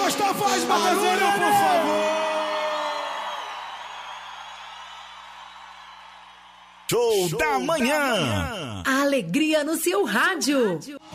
gostar, faz barulho, por favor. Show da manhã. A alegria no seu rádio.